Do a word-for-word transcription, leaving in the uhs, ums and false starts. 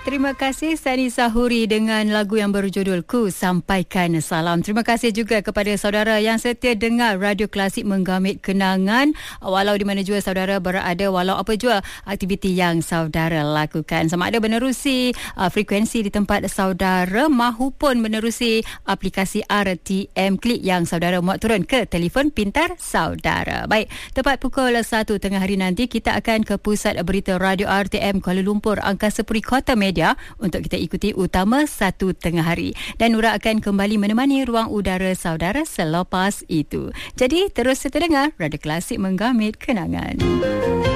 terima kasih Sani Sahuri dengan lagu yang berjudul Ku Sampaikan Salam. Terima kasih juga kepada saudara yang setia dengar Radio Klasik Menggamit Kenangan, walau di mana jua saudara berada, walau apa jua aktiviti yang saudara lakukan, sama ada menerusi uh, frekuensi di tempat saudara mahupun menerusi aplikasi R T M Klik yang saudara muat turun ke telefon pintar saudara. Baik, tepat pukul satu tengah hari nanti kita akan ke pusat berita Radio R T M Kuala Lumpur Angkasa Puri Kota Media untuk kita ikuti utama satu tengah hari, dan Nura akan kembali menemani ruang udara saudara selepas itu. Jadi terus setia dengar Radio Klasik Menggamit Kenangan.